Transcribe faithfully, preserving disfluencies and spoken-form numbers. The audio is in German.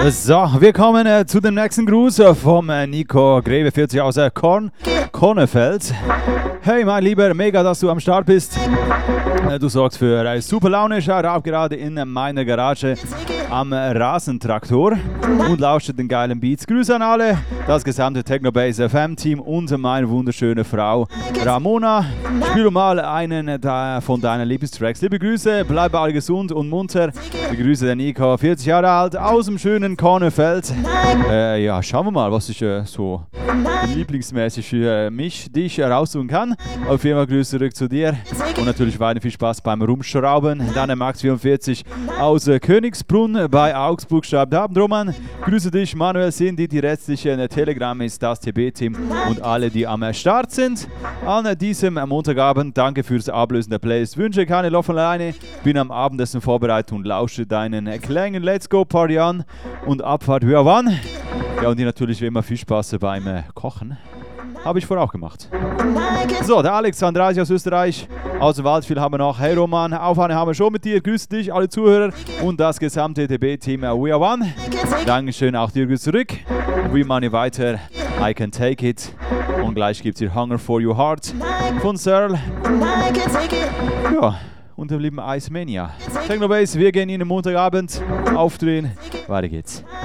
So, wir kommen äh, zu dem nächsten Gruß äh, vom äh, Nico Greve vierzig aus äh, Korn, Kornefeld. Hey mein Lieber, mega, dass du am Start bist. Äh, du sorgst für äh, super Laune, schau rauf gerade in äh, meiner Garage am äh, Rasentraktor und lauscht den geilen Beats. Grüße an alle, das gesamte Technobase F M Team und meine wunderschöne Frau Ramona. Spiel mal einen äh, von deinen Lieblingstracks. Liebe Grüße, bleib alle gesund und munter. Die Grüße der Nico, vierzig Jahre alt, aus dem schönen Kornefeld. Äh, ja, schauen wir mal, was ich äh, so lieblingsmäßig für äh, mich, dich äh, raussuchen kann. Auf jeden Fall Grüße zurück zu dir und natürlich weiter viel Spaß beim Rumschrauben. Dann der Max vierundvierzig aus äh, Königsbrunn bei Augsburg schreibt: Abend Roman, grüße dich, Manuel, Cindy, die restlichen äh, Telegram ist das T B-Team und alle, die am äh, Start sind. An äh, diesem äh, Montagabend, danke fürs Ablösen der Playlist. Wünsche keine Laufen alleine, bin am Abendessen vorbereitet und lausche deinen äh, Klängen. Let's go, Party an und Abfahrt, wer wann. Ja, und dir natürlich wie immer viel Spaß beim äh, Kochen. Habe ich vorher auch gemacht. So, der Alex dreiunddreißig aus Österreich, aus dem Waldspiel haben wir noch. Hey Roman, Aufwand haben wir schon mit dir. Grüße dich, alle Zuhörer und das gesamte T B-Team. We are one. Dankeschön, auch dir Grüße zurück. We money weiter. I can take it. Und gleich gibt es hier Hunger for Your Heart von Searle. Ja, und dem lieben Ice Mania. Technobase, wir gehen in den Montagabend aufdrehen. Weiter geht's.